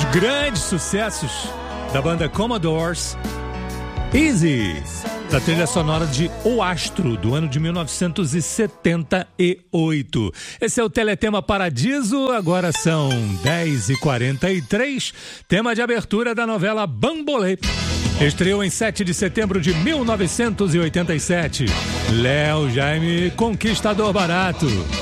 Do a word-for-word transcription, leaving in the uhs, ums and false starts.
Grandes sucessos da banda Commodores. Easy, da trilha sonora de O Astro, do ano de mil novecentos e setenta e oito. Esse é o Teletema Paradiso, agora são dez e quarenta e três, tema de abertura da novela Bambolê. Estreou em sete de setembro de mil novecentos e oitenta e sete. Léo Jaime, Conquistador Barato.